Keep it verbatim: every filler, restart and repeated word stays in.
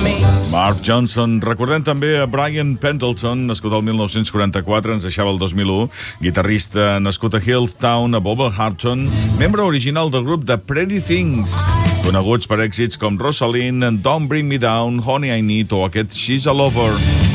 Marv Johnson. Recordem també a Brian Pendleton, nascut el mil nou-cents quaranta-quatre, ens deixava el dos mil u, guitarrista nascut a Hilltown, a Wolverhampton, membre original del grup The Pretty Things, coneguts per èxits com Rosalind, Don't Bring Me Down, Honey I Need o aquest She's a Lover.